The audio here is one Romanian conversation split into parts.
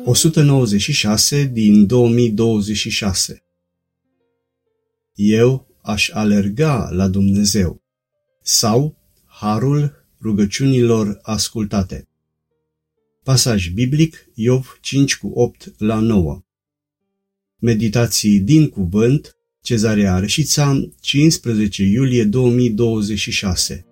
196 din 2026. Eu aș alerga la Dumnezeu sau harul rugăciunilor ascultate. Pasaj biblic Iov 5:8-9. Meditații din cuvânt, Cezarea Reșița, 15 iulie 2026.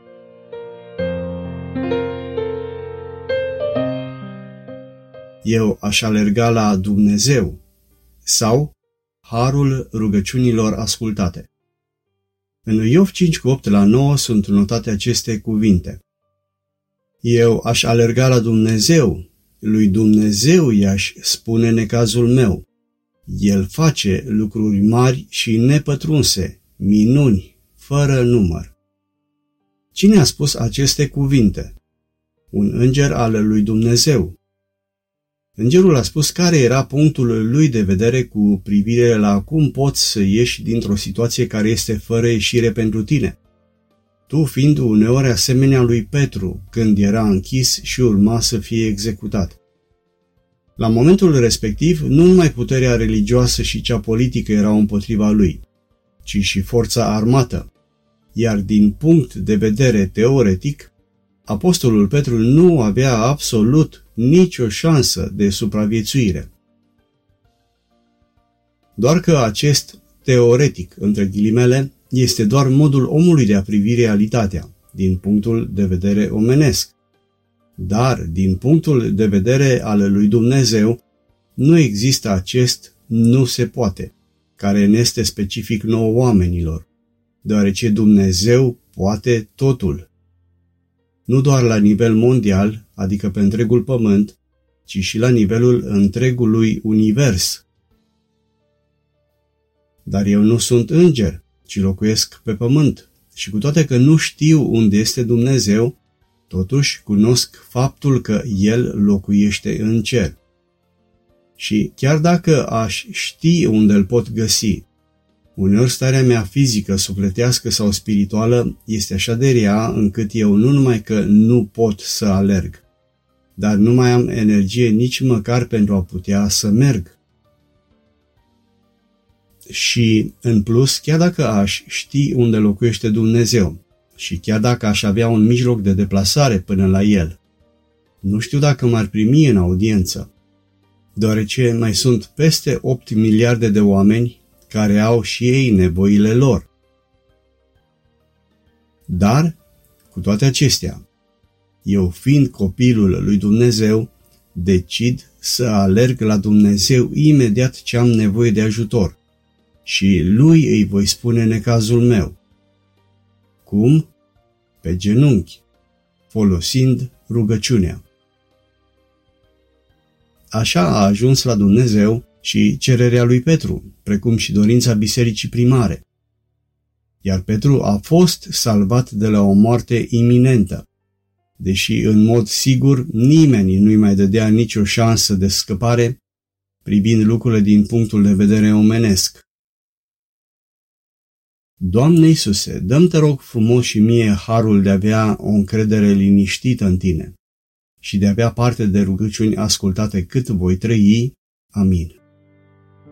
Eu aș alerga la Dumnezeu sau harul rugăciunilor ascultate. În Iov 5:8-9 sunt notate aceste cuvinte. Eu aș alerga la Dumnezeu, lui Dumnezeu i-aș spune necazul meu. El face lucruri mari și nepătrunse, minuni, fără număr. Cine a spus aceste cuvinte? Un înger al lui Dumnezeu. Îngerul a spus care era punctul lui de vedere cu privire la cum poți să ieși dintr-o situație care este fără ieșire pentru tine. Tu fiind uneori asemenea lui Petru, când era închis și urma să fie executat. La momentul respectiv, nu numai puterea religioasă și cea politică erau împotriva lui, ci și forța armată, iar din punct de vedere teoretic, apostolul Petru nu avea absolut nicio șansă de supraviețuire. Doar că acest teoretic, între ghilimele, este doar modul omului de a privi realitatea, din punctul de vedere omenesc. Dar, din punctul de vedere al lui Dumnezeu, nu există acest nu se poate, care ne este specific nouă oamenilor, deoarece Dumnezeu poate totul. Nu doar la nivel mondial, adică pe întregul pământ, ci și la nivelul întregului univers. Dar eu nu sunt înger, ci locuiesc pe pământ și cu toate că nu știu unde este Dumnezeu, totuși cunosc faptul că El locuiește în cer. Și chiar dacă aș ști unde îl pot găsi, uneori starea mea fizică, sufletească sau spirituală este așa de rea încât eu nu numai că nu pot să alerg, dar nu mai am energie nici măcar pentru a putea să merg. Și, în plus, chiar dacă aș ști unde locuiește Dumnezeu și chiar dacă aș avea un mijloc de deplasare până la El, nu știu dacă m-ar primi în audiență, deoarece mai sunt peste 8 miliarde de oameni care au și ei nevoile lor. Dar, cu toate acestea, eu fiind copilul lui Dumnezeu, decid să alerg la Dumnezeu imediat ce am nevoie de ajutor și Lui îi voi spune necazul meu. Cum? Pe genunchi, folosind rugăciunea. Așa a ajuns la Dumnezeu și cererea lui Petru, precum și dorința bisericii primare. Iar Petru a fost salvat de la o moarte iminentă, deși în mod sigur nimeni nu-i mai dădea nicio șansă de scăpare privind lucrurile din punctul de vedere omenesc. Doamne Iisuse, dă-mi te rog frumos și mie harul de a avea o încredere liniștită în Tine și de a avea parte de rugăciuni ascultate cât voi trăi. Amin.